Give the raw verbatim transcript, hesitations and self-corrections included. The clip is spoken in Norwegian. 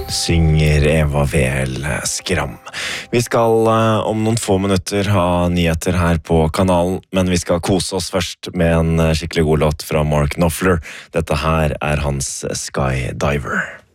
synger Eva Vel Skram. Vi skal uh, om noen få minutter ha nyheter her på kanalen, men vi skal kose oss først med en skikkelig god låt fra Mark Knopfler. Dette her er hans Skydiver.